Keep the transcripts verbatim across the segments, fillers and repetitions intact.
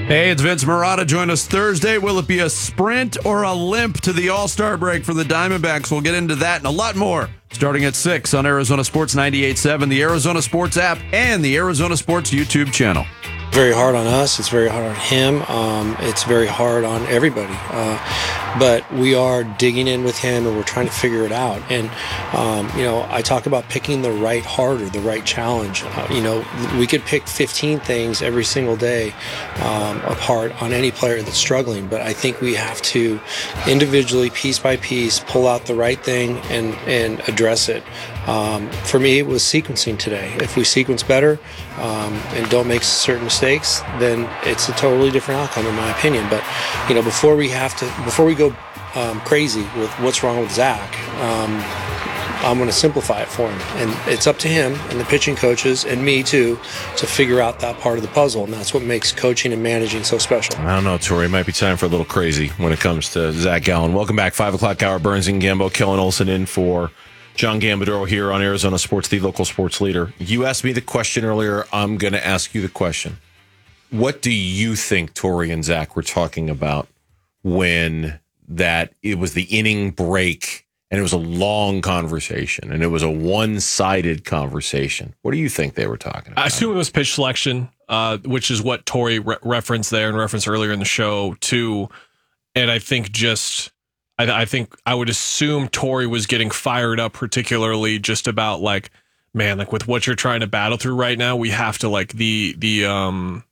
Hey, it's Vince Marotta. Join us Thursday. Will it be a sprint or a limp to the All-Star break for the Diamondbacks? We'll get into that and a lot more starting at six on Arizona Sports ninety-eight point seven, the Arizona Sports app, and the Arizona Sports YouTube channel. Very hard on us. It's very hard on him. Um, it's very hard on everybody. Uh, but we are digging in with him, and we're trying to figure it out. And, um, you know, I talk about picking the right harder, the right challenge. Uh, you know, we could pick fifteen things every single day um, apart on any player that's struggling. But I think we have to individually, piece by piece, pull out the right thing and, and address it. Um, for me, it was sequencing today. If we sequence better um, and don't make certain mistakes, then it's a totally different outcome, in my opinion. But you know, before we have to, before we go um, crazy with what's wrong with Zach, um, I'm going to simplify it for him, and it's up to him and the pitching coaches and me too to figure out that part of the puzzle, and that's what makes coaching and managing so special. I don't know, Tori. It might be time for a little crazy when it comes to Zach Gallen. Welcome back, five o'clock hour. Burns and Gambo, Kellen Olson in for John Gambadoro here on Arizona Sports, the local sports leader. You asked me the question earlier. I'm going to ask you the question. What do you think Tori and Zach were talking about when that it was the inning break and it was a long conversation and it was a one-sided conversation? What do you think they were talking about? I assume it was pitch selection, uh, which is what Tori re- referenced there and referenced earlier in the show too. And I think just... I think I would assume Tori was getting fired up, particularly just about like, man, like with what you're trying to battle through right now, we have to like the, the, um,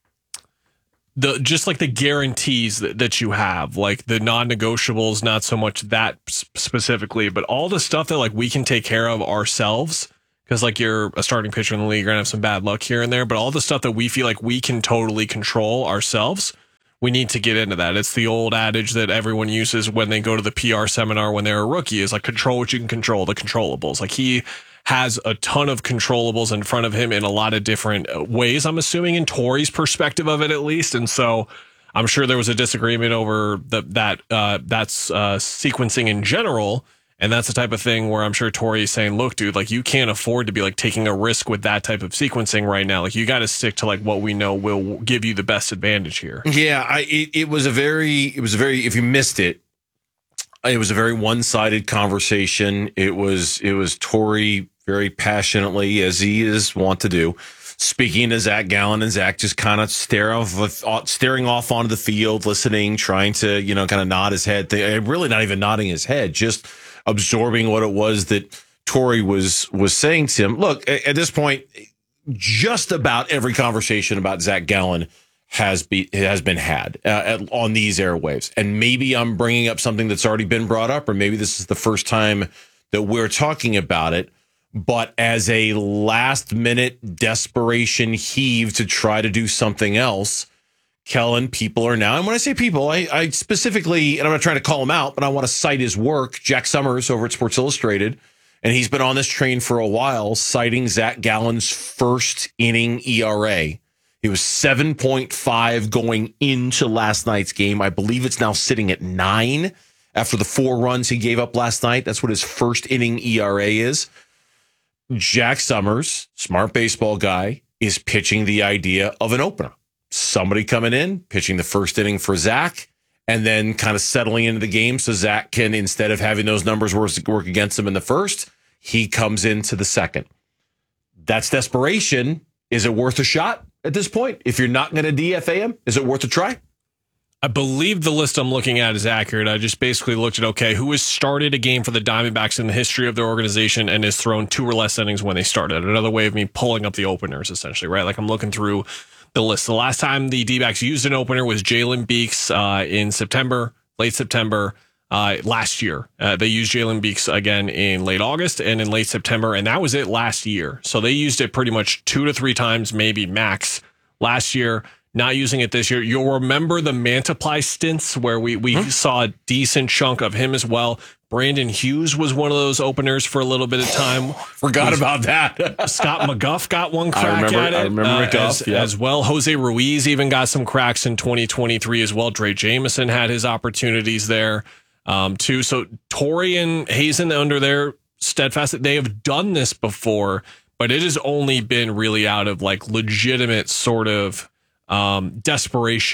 the, just like the guarantees that, that you have, like the non-negotiables, not so much that specifically, but all the stuff that like we can take care of ourselves. Cause like you're a starting pitcher in the league, you're gonna have some bad luck here and there, but all the stuff that we feel like we can totally control ourselves, we need to get into that. It's the old adage that everyone uses when they go to the P R seminar when they're a rookie, is like control what you can control, the controllables. Like he has a ton of controllables in front of him in a lot of different ways, I'm assuming, in Tori's perspective of it at least. And so I'm sure there was a disagreement over the, that uh, that's uh, sequencing in general. And that's the type of thing where I'm sure Tori is saying, look, dude, like you can't afford to be like taking a risk with that type of sequencing right now. Like you got to stick to like what we know will give you the best advantage here. Yeah, I, it, it was a very, it was a very, if you missed it, it was a very one-sided conversation. It was, it was Tori very passionately, as he is wont to do, speaking to Zach Gallen, and Zach just kind of stare off, staring off onto the field, listening, trying to, you know, kind of nod his head. Really not even nodding his head, just absorbing what it was that Tori was was saying to him. Look, at this point, just about every conversation about Zach Gallen has be has been had uh, at, on these airwaves. And maybe I'm bringing up something that's already been brought up, or maybe this is the first time that we're talking about it. But as a last-minute desperation heave to try to do something else, Kellen, people are now, and when I say people, I, I specifically, and I'm not trying to call him out, but I want to cite his work, Jack Summers over at Sports Illustrated, and he's been on this train for a while, citing Zach Gallen's first inning E R A. It was seven point five going into last night's game. I believe it's now sitting at nine after the four runs he gave up last night. That's what his first inning E R A is. Jack Summers, smart baseball guy, is pitching the idea of an opener. Somebody coming in, pitching the first inning for Zach, and then kind of settling into the game so Zach can, instead of having those numbers work against him in the first, he comes into the second. That's desperation. Is it worth a shot at this point? If you're not going to D F A him, is it worth a try? I believe the list I'm looking at is accurate. I just basically looked at, okay, who has started a game for the Diamondbacks in the history of their organization and has thrown two or less innings when they started. Another way of me pulling up the openers, essentially, right? Like I'm looking through the list. The last time the D-backs used an opener was Jalen Beeks uh, in September, late September uh, last year. Uh, they used Jalen Beeks again in late August and in late September, and that was it last year. So they used it pretty much two to three times, maybe max, last year. Not using it this year. You'll remember the Mantiply stints where we, we huh? saw a decent chunk of him as well. Brandon Hughes was one of those openers for a little bit of time. Forgot was, about that. Scott McGuff got one crack I remember, at it. I remember uh, McGuff, as, yeah. as well. Jose Ruiz even got some cracks in twenty twenty-three as well. Dre Jameson had his opportunities there um, too. So Tori and Hazen, under their steadfast, they have done this before, but it has only been really out of like legitimate sort of um, desperation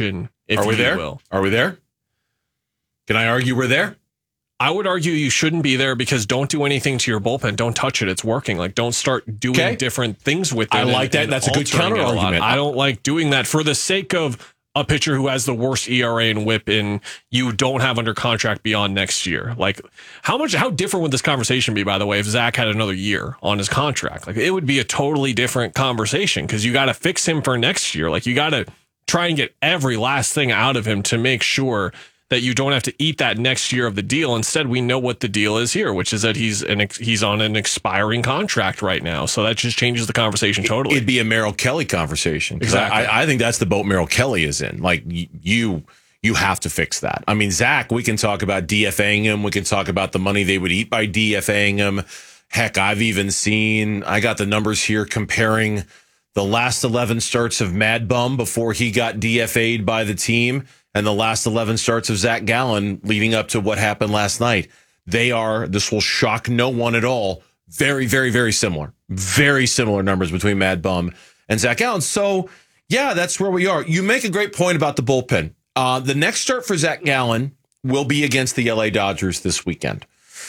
if Are we you there? will. Are we there? Can I argue we're there? I would argue you shouldn't be there because don't do anything to your bullpen. Don't touch it. It's working. Like, don't start doing Okay. different things with it. I like and- that. and That's a good altering it counter lot. argument. I don't like doing that for the sake of a pitcher who has the worst E R A and whip in you don't have under contract beyond next year. Like, how much, how different would this conversation be, by the way, if Zach had another year on his contract? Like, it would be a totally different conversation because you got to fix him for next year. Like, you got to try and get every last thing out of him to make sure that you don't have to eat that next year of the deal. Instead, we know what the deal is here, which is that he's an ex- he's on an expiring contract right now. So that just changes the conversation totally. It'd be a Merrill Kelly conversation. 'Cause Exactly. I, I think that's the boat Merrill Kelly is in. Like, y- you you have to fix that. I mean, Zach, we can talk about DFAing him. We can talk about the money they would eat by DFAing him. Heck, I've even seen, I got the numbers here comparing the last eleven starts of Mad Bum before he got D F A'd by the team and the last eleven starts of Zach Gallen leading up to what happened last night. They are, this will shock no one at all, very, very, very similar. Very similar numbers between Mad Bum and Zach Gallen. So, yeah, that's where we are. You make a great point about the bullpen. Uh, the next start for Zach Gallen will be against the L A Dodgers this weekend.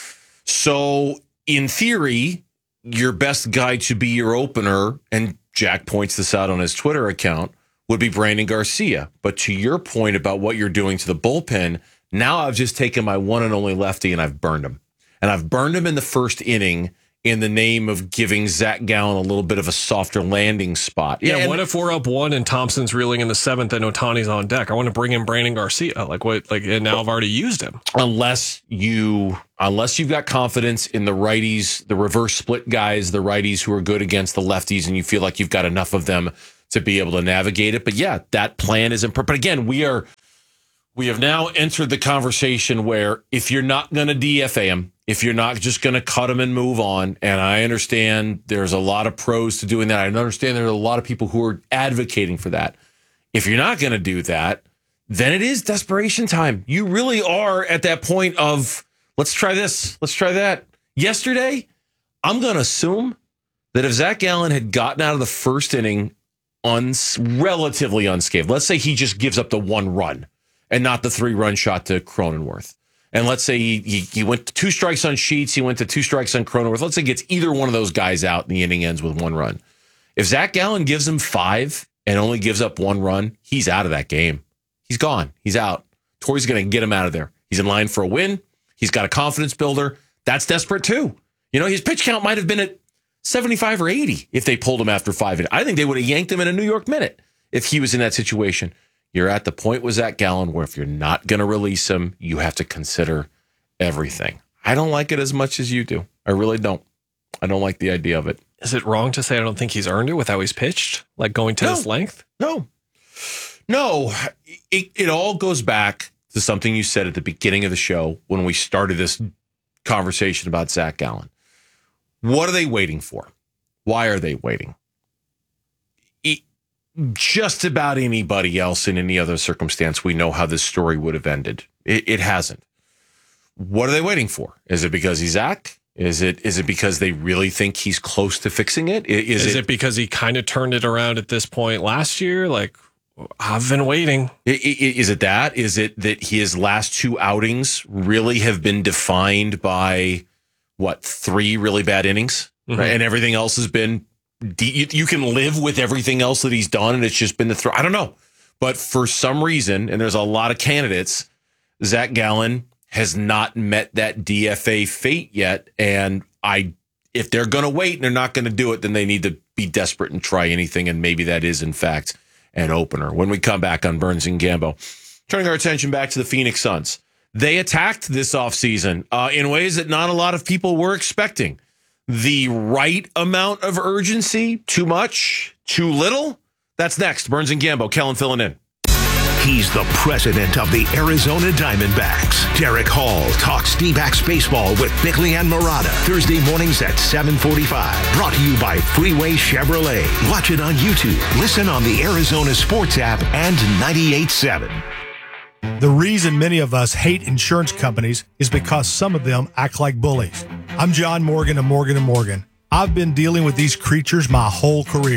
So, in theory, your best guy to be your opener, and Jack points this out on his Twitter account, would be Brandon Garcia. But to your point about what you're doing to the bullpen, now I've just taken my one and only lefty and I've burned him. And I've burned him in the first inning in the name of giving Zach Gallen a little bit of a softer landing spot. yeah, And what if we're up one and Thompson's reeling in the seventh and Ohtani's on deck? I want to bring in Brandon Garcia. Like what? Like and now I've already used him. unless you unless you've got confidence in the righties, the reverse split guys, the righties who are good against the lefties, and you feel like you've got enough of them to be able to navigate it. But yeah, that plan is imperfect. But again, we are we have now entered the conversation where if you're not going to D F A him, if you're not just going to cut him and move on, and I understand there's a lot of pros to doing that. I understand there are a lot of people who are advocating for that. If you're not going to do that, then it is desperation time. You really are at that point of, let's try this, let's try that. Yesterday, I'm going to assume that if Zach Gallen had gotten out of the first inning uns- relatively unscathed, let's say he just gives up the one run and not the three-run shot to Cronenworth. And let's say he, he he went to two strikes on Sheets, he went to two strikes on Cronenworth. Let's say he gets either one of those guys out and the inning ends with one run. If Zach Gallen gives him five and only gives up one run, he's out of that game. He's gone. He's out. Torrey's going to get him out of there. He's in line for a win. He's got a confidence builder. That's desperate too. You know, his pitch count might have been at seventy-five or eighty if they pulled him after five. I think they would have yanked him in a New York minute if he was in that situation. You're at the point with Zach Gallen where if you're not going to release him, you have to consider everything. I don't like it as much as you do. I really don't. I don't like the idea of it. Is it wrong to say I don't think he's earned it with how he's pitched? Like going to No. this length? No. No. It, it all goes back to something you said at the beginning of the show when we started this conversation about Zach Gallen. What are they waiting for? Why are they waiting? It, just about anybody else in any other circumstance, we know how this story would have ended. It, it hasn't. What are they waiting for? Is it because he's Zach? Is it is it because they really think he's close to fixing it? Is, Is it, it because he kind of turned it around at this point last year? Like, I've been waiting. I- I- Is it that? Is it that his last two outings really have been defined by what, three really bad innings, Mhm. right? And everything else has been. You, you can live with everything else that he's done, and it's just been the throw. I don't know, but for some reason, and there's a lot of candidates, Zach Gallen has not met that D F A fate yet. And I, if they're going to wait and they're not going to do it, then they need to be desperate and try anything. And maybe that is, in fact, an opener. When we come back on Burns and Gambo, turning our attention back to the Phoenix Suns. They attacked this offseason uh, in ways that not a lot of people were expecting. The right amount of urgency, too much, too little. That's next. Burns and Gambo, Kellen filling in. He's the president of the Arizona Diamondbacks. Derek Hall talks D-backs baseball with Bickley and Murata. Thursday mornings at seven forty-five. Brought to you by Freeway Chevrolet. Watch it on YouTube. Listen on the Arizona Sports app and ninety-eight point seven. The reason many of us hate insurance companies is because some of them act like bullies. I'm John Morgan of Morgan and Morgan. I've been dealing with these creatures my whole career.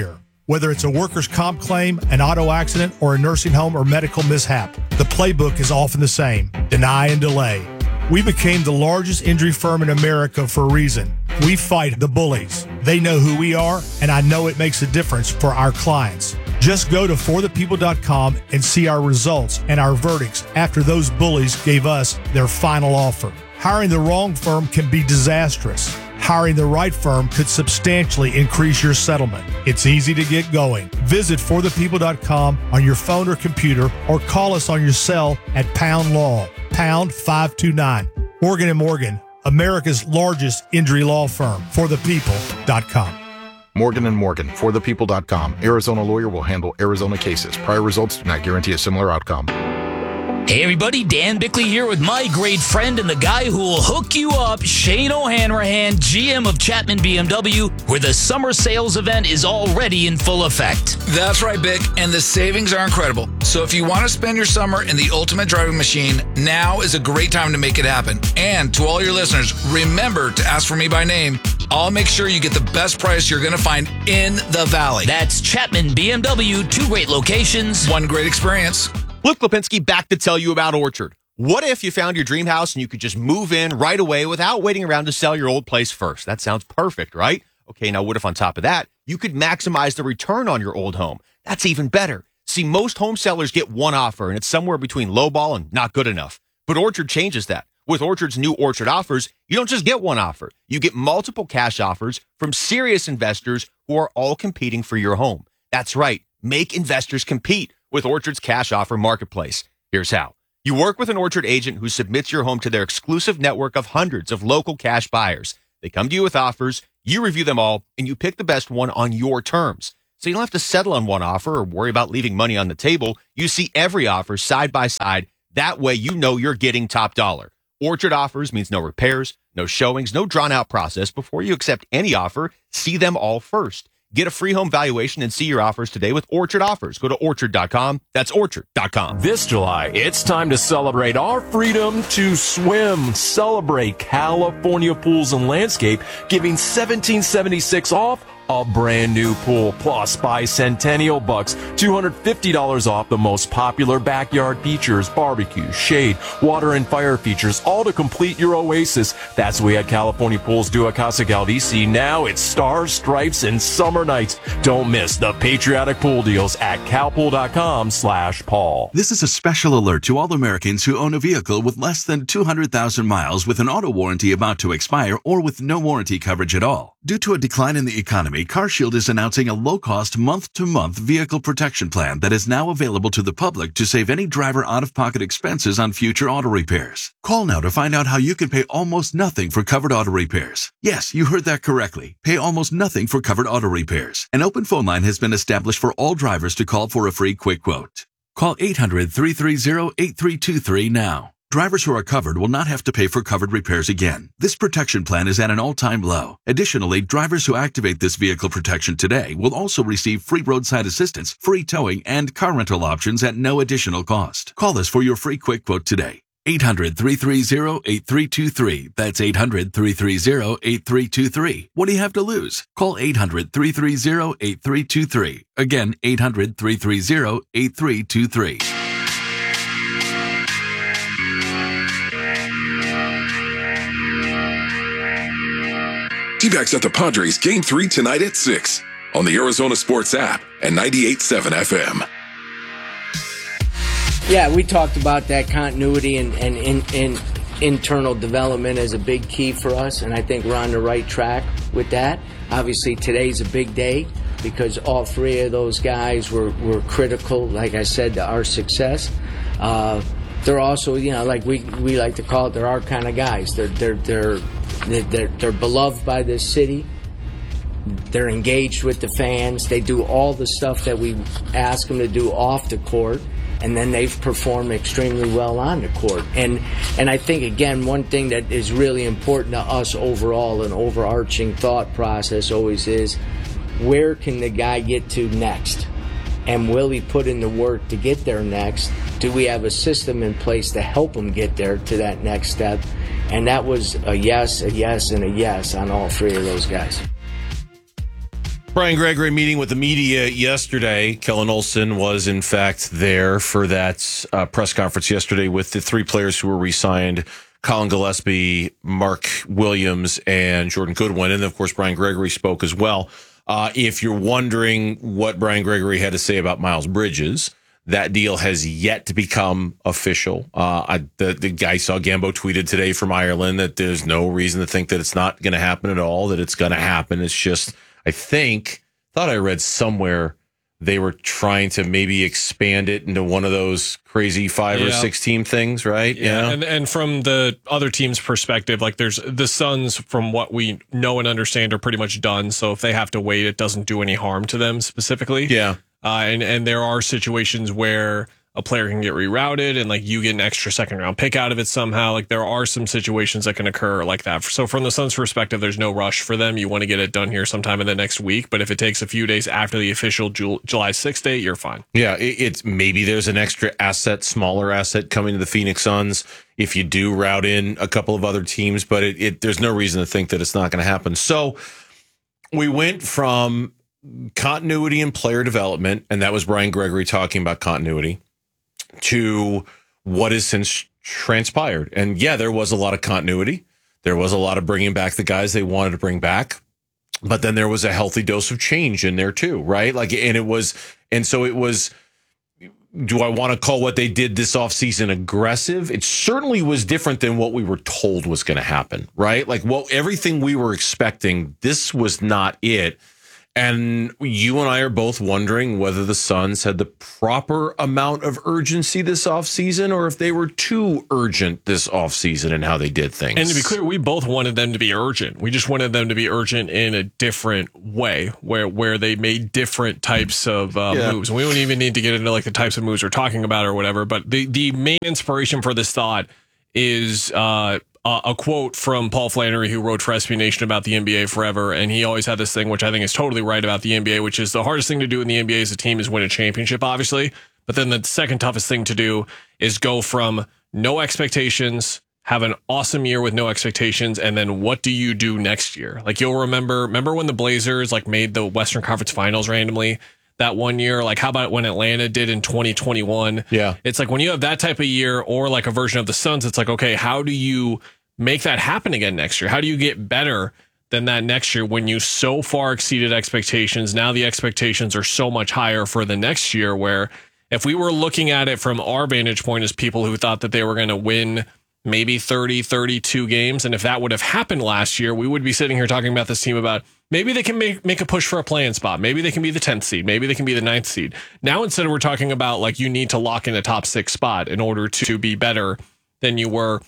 Whether it's a workers' comp claim, an auto accident, or a nursing home or medical mishap, the playbook is often the same: deny and delay. We became the largest injury firm in America for a reason. We fight the bullies. They know who we are, and I know it makes a difference for our clients. Just go to for the people dot com and see our results and our verdicts after those bullies gave us their final offer. Hiring the wrong firm can be disastrous. Hiring the right firm could substantially increase your settlement. It's easy to get going. Visit for the people dot com on your phone or computer, or call us on your cell at Pound Law, pound five two nine. Morgan and Morgan, America's largest injury law firm. for the people dot com. Morgan and Morgan, for the people dot com. Arizona lawyer will handle Arizona cases. Prior results do not guarantee a similar outcome. Hey everybody, Dan Bickley here with my great friend and the guy who will hook you up, Shane O'Hanrahan, G M of Chapman B M W, where the summer sales event is already in full effect. That's right, Bick, and the savings are incredible. So if you want to spend your summer in the ultimate driving machine, now is a great time to make it happen. And to all your listeners, remember to ask for me by name. I'll make sure you get the best price you're going to find in the Valley. That's Chapman B M W, two great locations, one great experience. Luke Lipinski back to tell you about Orchard. What if you found your dream house and you could just move in right away without waiting around to sell your old place first? That sounds perfect, right? Okay, now what if on top of that, you could maximize the return on your old home? That's even better. See, most home sellers get one offer, and it's somewhere between lowball and not good enough. But Orchard changes that. With Orchard's new Orchard offers, you don't just get one offer. You get multiple cash offers from serious investors who are all competing for your home. That's right. Make investors compete with Orchard's cash offer marketplace. Here's how. You work with an Orchard agent who submits your home to their exclusive network of hundreds of local cash buyers. They come to you with offers, you review them all, and you pick the best one on your terms. So you don't have to settle on one offer or worry about leaving money on the table. You see every offer side by side. That way you know you're getting top dollar. Orchard offers means no repairs, no showings, no drawn-out process. Before you accept any offer, see them all first. Get a free home valuation and see your offers today with Orchard Offers. Go to orchard dot com. That's orchard dot com. This July, it's time to celebrate our freedom to swim. Celebrate California Pools and Landscape, giving seventeen seventy-six off a brand new pool, plus buy Centennial Bucks, two hundred fifty dollars off the most popular backyard features, barbecue, shade, water, and fire features, all to complete your oasis. That's what we at California Pools do at Casa Galdici. Now it's stars, stripes, and summer nights. Don't miss the patriotic pool deals at calpool dot com slash Paul. This is a special alert to all Americans who own a vehicle with less than two hundred thousand miles with an auto warranty about to expire or with no warranty coverage at all. Due to a decline in the economy, CarShield is announcing a low-cost month-to-month vehicle protection plan that is now available to the public to save any driver out-of-pocket expenses on future auto repairs. Call now to find out how you can pay almost nothing for covered auto repairs. Yes, you heard that correctly. Pay almost nothing for covered auto repairs. An open phone line has been established for all drivers to call for a free quick quote. Call eight hundred, three three zero, eight three two three now. Drivers who are covered will not have to pay for covered repairs again. This protection plan is at an all-time low. Additionally, drivers who activate this vehicle protection today will also receive free roadside assistance, free towing, and car rental options at no additional cost. Call us for your free quick quote today. eight hundred, three three zero, eight three two three. That's eight hundred, three three zero, eight three two three. What do you have to lose? Call eight hundred, three three zero, eight three two three. Again, eight hundred, three three zero, eight three two three. D-backs at the Padres Game three tonight at six on the Arizona Sports app and ninety-eight point seven F M. Yeah, we talked about that continuity and, and in, in internal development as a big key for us, and I think we're on the right track with that. Obviously, today's a big day because all three of those guys were, were critical, like I said, to our success. Uh, they're also, you know, like we, we like to call it, they're our kind of guys. They're they're they're they're, they're beloved by this city. They're engaged with the fans. They do all the stuff that we ask them to do off the court, and then they've performed extremely well on the court. And and I think, again, one thing that is really important to us overall, an overarching thought process always is, where can the guy get to next? And will he put in the work to get there next? Do we have a system in place to help him get there to that next step? And that was a yes, a yes, and a yes on all three of those guys. Brian Gregory meeting with the media yesterday. Kellen Olson was, in fact, there for that uh, press conference yesterday with the three players who were re-signed, Colin Gillespie, Mark Williams, and Jordan Goodwin. And, of course, Brian Gregory spoke as well. Uh, if you're wondering what Brian Gregory had to say about Miles Bridges, that deal has yet to become official. Uh, I, the, the guy saw Gambo tweeted today from Ireland that there's no reason to think that it's not going to happen at all, that it's going to happen. It's just... I think, thought I read somewhere they were trying to maybe expand it into one of those crazy five yeah. or six team things, right? Yeah. yeah. And and from the other team's perspective, like there's the Suns, from what we know and understand, are pretty much done. So if they have to wait, it doesn't do any harm to them specifically. Yeah. Uh, and, and there are situations where a player can get rerouted and like you get an extra second round pick out of it somehow. Like there are some situations that can occur like that. So from the Suns' perspective, there's no rush for them. You want to get it done here sometime in the next week. But if it takes a few days after the official Ju- July sixth date, you're fine. Yeah, it, it's maybe there's an extra asset, smaller asset coming to the Phoenix Suns if you do route in a couple of other teams. But it, it there's no reason to think that it's not going to happen. So we went from continuity and player development, and that was Brian Gregory talking about continuity, to what has since transpired. And yeah, there was a lot of continuity. There was a lot of bringing back the guys they wanted to bring back. But then there was a healthy dose of change in there too, right? Like, and it was, and so it was, do I want to call what they did this offseason aggressive? It certainly was different than what we were told was going to happen, right? Like, well, everything we were expecting, this was not it. And you and I are both wondering whether the Suns had the proper amount of urgency this offseason or if they were too urgent this offseason in how they did things. And to be clear, we both wanted them to be urgent. We just wanted them to be urgent in a different way where where they made different types of uh, Yeah. moves. And we don't even need to get into like the types of moves we're talking about or whatever. But the, the main inspiration for this thought is uh, a, a quote from Paul Flannery, who wrote for S B Nation about the N B A forever. And he always had this thing, which I think is totally right about the N B A, which is the hardest thing to do in the N B A as a team is win a championship, obviously. But then the second toughest thing to do is go from no expectations, have an awesome year with no expectations, and then what do you do next year? Like you'll remember, remember when the Blazers like made the Western Conference Finals randomly that one year? Like how about when Atlanta did in twenty twenty-one? Yeah. It's like when you have that type of year or like a version of the Suns, it's like, okay, how do you make that happen again next year? How do you get better than that next year when you so far exceeded expectations? Now the expectations are so much higher for the next year, where if we were looking at it from our vantage point as people who thought that they were going to win maybe thirty, thirty-two games, and if that would have happened last year, we would be sitting here talking about this team about maybe they can make, make a push for a play-in spot. Maybe they can be the tenth seed. Maybe they can be the ninth seed. Now, instead, we're talking about like you need to lock in a top six spot in order to be better than you were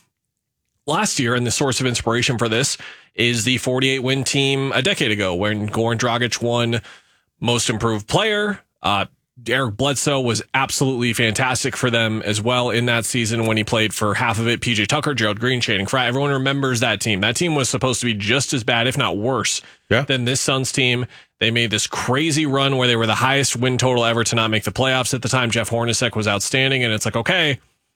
last year. And the source of inspiration for this is the forty-eight win team a decade ago when Goran Dragic won most improved player. Uh, Eric Bledsoe was absolutely fantastic for them as well in that season when he played for half of it. P J Tucker, Gerald Green, Channing Frye. Everyone remembers that team. That team was supposed to be just as bad, if not worse, yeah. than this Suns team. They made this crazy run where they were the highest win total ever to not make the playoffs at the time. Jeff Hornacek was outstanding. And it's like, okay,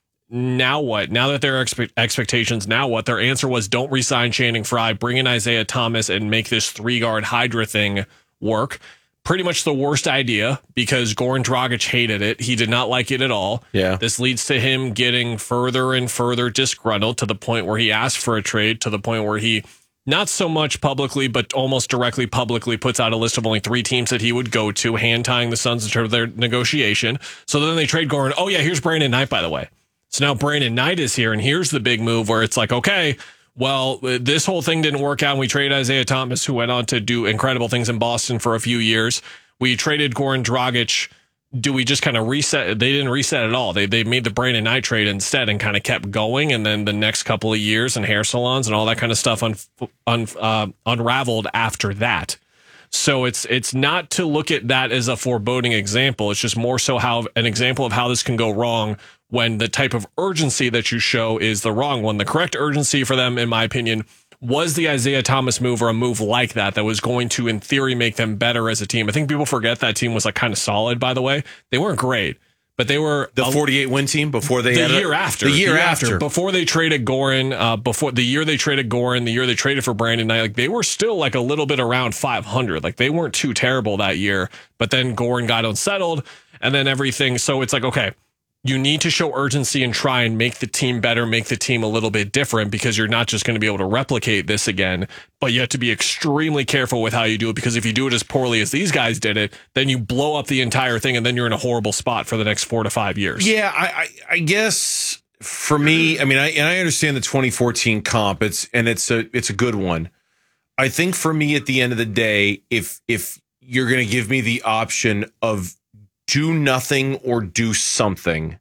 now what? Now that their expe- expectations, now what? Their answer was don't re-sign Channing Frye, bring in Isaiah Thomas, and make this three-guard Hydra thing work. Pretty much the worst idea because Goran Dragic hated it. He did not like it at all. Yeah. This leads to him getting further and further disgruntled to the point where he asked for a trade, to the point where he, not so much publicly, but almost directly publicly puts out a list of only three teams that he would go to, hand tying the Suns in terms of their negotiation. So then they trade Goran. Oh, yeah, here's Brandon Knight, by the way. So now Brandon Knight is here, and here's the big move where it's like, okay, well, this whole thing didn't work out. And we traded Isaiah Thomas, who went on to do incredible things in Boston for a few years. We traded Goran Dragic. Do we just kind of reset? They didn't reset at all. They they made the Brandon Knight trade instead and kind of kept going. And then the next couple of years and hair salons and all that kind of stuff un, un, uh, unraveled after that. So it's it's not to look at that as a foreboding example. It's just more so how an example of how this can go wrong when the type of urgency that you show is the wrong one. The correct urgency for them, in my opinion, was the Isaiah Thomas move, or a move like that that was going to, in theory, make them better as a team. I think people forget that team was like kind of solid, by the way. They weren't great, but they were the forty-eight win team before they the had year a, after the year, after. after before they traded Goran, uh, before the year they traded Goran, the year they traded for Brandon Knight, like they were still like a little bit around five hundred. Like they weren't too terrible that year, but then Goran got unsettled and then everything. So it's like, okay, you need to show urgency and try and make the team better, make the team a little bit different, because you're not just going to be able to replicate this again, but you have to be extremely careful with how you do it, because if you do it as poorly as these guys did it, then you blow up the entire thing and then you're in a horrible spot for the next four to five years. Yeah, I, I, I guess for me, I mean, I, and I understand the twenty fourteen comp, it's and it's a it's a good one. I think for me, at the end of the day, if if you're going to give me the option of do nothing or do something,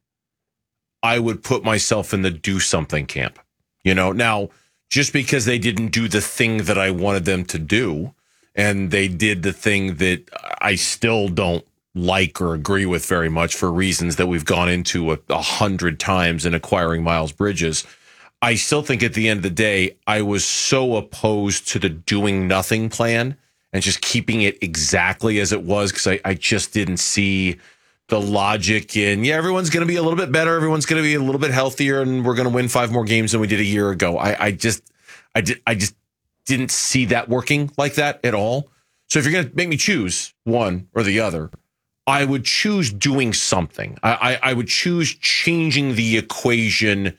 I would put myself in the do something camp. You know, now, just because they didn't do the thing that I wanted them to do, and they did the thing that I still don't like or agree with very much for reasons that we've gone into a, a hundred times in acquiring Miles Bridges, I still think at the end of the day, I was so opposed to the doing nothing plan and just keeping it exactly as it was, because I, I just didn't see the logic in, yeah, everyone's going to be a little bit better, everyone's going to be a little bit healthier, and we're going to win five more games than we did a year ago. I, I just, I did, I just didn't see that working like that at all. So if you're going to make me choose one or the other, I would choose doing something. I, I, I would choose changing the equation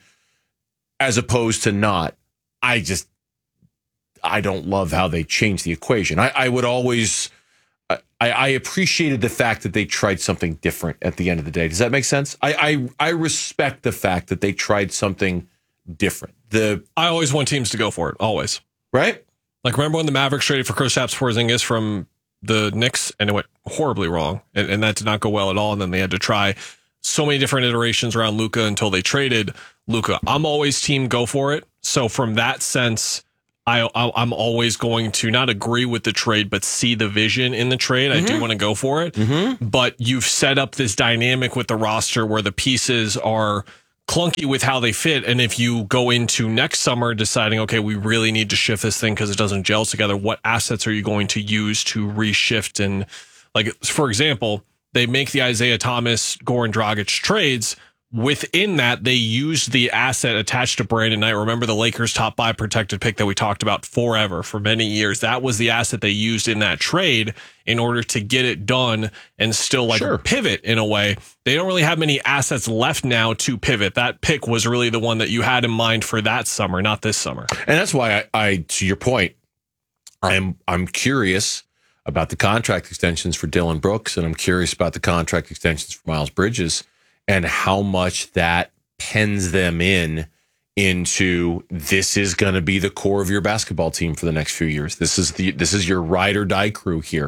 as opposed to not. I just, I don't love how they changed the equation. I, I would always, I, I appreciated the fact that they tried something different at the end of the day. Does that make sense? I, I, I respect the fact that they tried something different. The I always want teams to go for it, always. Right? Like, remember when the Mavericks traded for Kristaps Porzingis from the Knicks, and it went horribly wrong, and, and that did not go well at all, and then they had to try so many different iterations around Luka until they traded Luka. I'm always team go for it. So from that sense, I, I, I'm always going to not agree with the trade, but see the vision in the trade. Mm-hmm. I do want to go for it. Mm-hmm. But you've set up this dynamic with the roster where the pieces are clunky with how they fit. And if you go into next summer deciding, okay, we really need to shift this thing because it doesn't gel together, what assets are you going to use to reshift? And, like, for example, they make the Isaiah Thomas, Goran Dragic trades. Within that, they used the asset attached to Brandon Knight. Remember the Lakers' top five protected pick that we talked about forever for many years? That was the asset they used in that trade in order to get it done and still like sure. pivot in a way. They don't really have many assets left now to pivot. That pick was really the one that you had in mind for that summer, not this summer. And that's why I, I to your point, I'm I'm curious about the contract extensions for Dillon Brooks, and I'm curious about the contract extensions for Miles Bridges, and how much that pens them in into this is going to be the core of your basketball team for the next few years. This is the this is your ride or die crew here,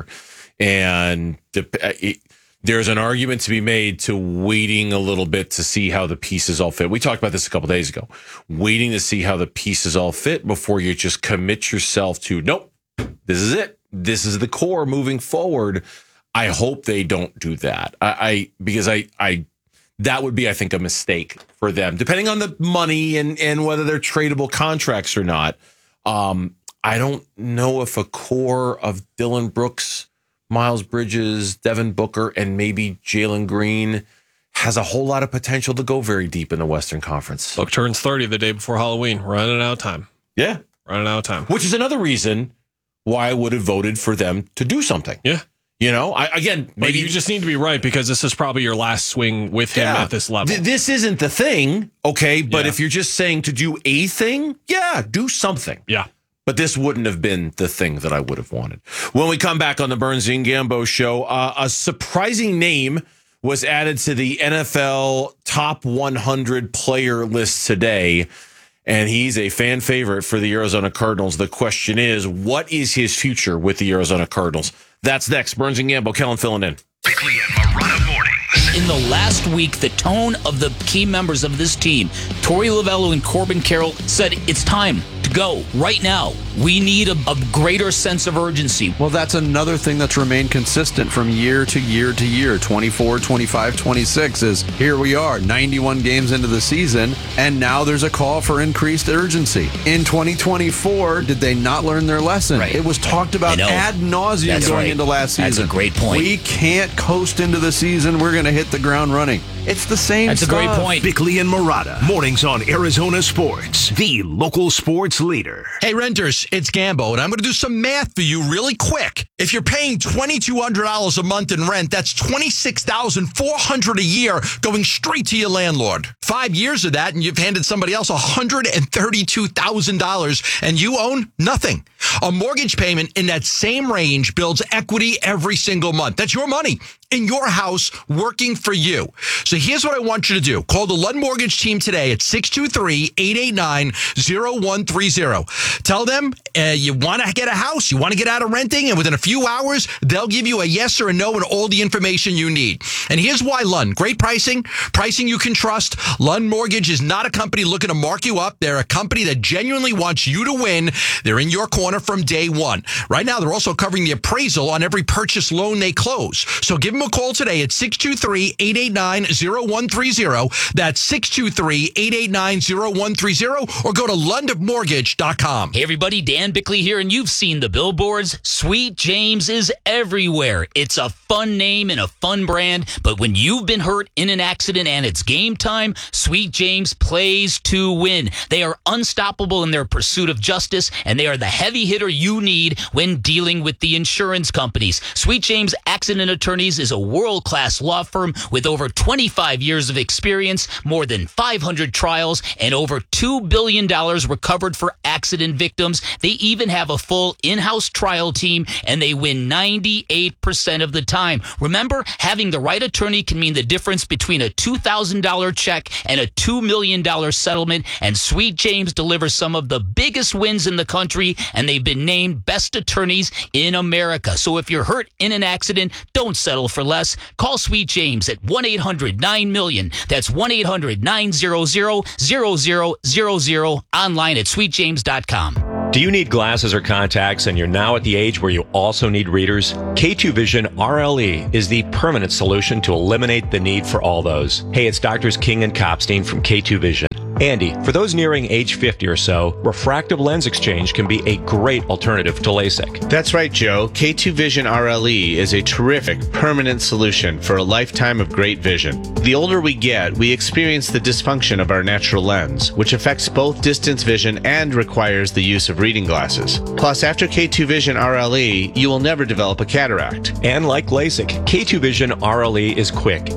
and the, it, there's an argument to be made to waiting a little bit to see how the pieces all fit. We talked about this a couple days ago. Waiting to see how the pieces all fit before you just commit yourself to, nope, this is it. This is the core moving forward. I hope they don't do that. I, I because I I. That would be, I think, a mistake for them, depending on the money and, and whether they're tradable contracts or not. Um, I don't know if a core of Dillon Brooks, Miles Bridges, Devin Booker, and maybe Jalen Green has a whole lot of potential to go very deep in the Western Conference. Book turns thirty the day before Halloween. Running out of time. Yeah. Running out of time. Which is another reason why I would have voted for them to do something. Yeah. You know, I, again, maybe but you just need to be right, because this is probably your last swing with him yeah, at this level. Th- this isn't the thing, okay? But yeah. if you're just saying to do a thing, yeah, do something. Yeah. But this wouldn't have been the thing that I would have wanted. When we come back on the Burns and Gambo show, uh, a surprising name was added to the N F L top one hundred player list today, and he's a fan favorite for the Arizona Cardinals. The question is, what is his future with the Arizona Cardinals? That's next. Burns and Gambo, Kellen filling in. Bickley and Marotta mornings. In the last week, the tone of the key members of this team, Torey Lovullo and Corbin Carroll, said it's time to go right now. We need a, a greater sense of urgency. Well, that's another thing that's remained consistent from year to year to year. twenty-four, twenty-five, twenty-six is here we are, ninety-one games into the season, and now there's a call for increased urgency. In twenty twenty-four, did they not learn their lesson? Right. It was talked about ad nauseum That's going right. into last season. That's a great point. We can't coast into the season. We're going to hit the ground running. It's the same That's stuff. a great point. Bickley and Murata. Mornings on Arizona Sports, the local sports leader. Hey, renters, it's Gambo, and I'm going to do some math for you really quick. If you're paying twenty-two hundred dollars a month in rent, that's twenty-six thousand four hundred dollars a year going straight to your landlord. Five years of that, and you've handed somebody else one hundred thirty-two thousand dollars, and you own nothing. A mortgage payment in that same range builds equity every single month. That's your money in your house working for you. So here's what I want you to do. Call the Lund Mortgage team today at six two three, eight eight nine, zero one three zero. Tell them uh, you want to get a house, you want to get out of renting, and within a few hours, they'll give you a yes or a no and all the information you need. And here's why Lund. Great pricing, pricing you can trust. Lund Mortgage is not a company looking to mark you up. They're a company that genuinely wants you to win. They're in your corner from day one. Right now, they're also covering the appraisal on every purchase loan they close. So give them a call today at six two three, eight eight nine, zero one three zero. That's six two three, eight eight nine, zero one three zero, or go to lund mortgage dot com. Hey everybody, Dan Bickley here, and you've seen the billboards. Sweet James is everywhere. It's a fun name and a fun brand, but when you've been hurt in an accident and it's game time, Sweet James plays to win. They are unstoppable in their pursuit of justice, and they are the heavy hitter you need when dealing with the insurance companies. Sweet James Accident Attorneys is a world-class law firm with over twenty-five years of experience, more than five hundred trials, and over two billion dollars recovered for accident victims. They even have a full in-house trial team, and they win ninety-eight percent of the time. Remember, having the right attorney can mean the difference between a two thousand dollars check and a two million dollars settlement, and Sweet James delivers some of the biggest wins in the country, and they've been named best attorneys in America. So if you're hurt in an accident, don't settle for less. Call Sweet James at one eight hundred nine million. That's one eight hundred nine hundred, zero zero zero zero. Online at sweet james dot com. Do you need glasses or contacts and you're now at the age where you also need readers? K two Vision R L E is the permanent solution to eliminate the need for all those. Hey, it's Doctors King and Kopstein from K two Vision. Andy, for those nearing age fifty or so, refractive lens exchange can be a great alternative to LASIK. That's right, Joe. K two Vision R L E is a terrific permanent solution for a lifetime of great vision. The older we get, we experience the dysfunction of our natural lens, which affects both distance vision and requires the use of reading glasses. Plus, after K two Vision R L E, you will never develop a cataract. And like LASIK, K two Vision R L E is quick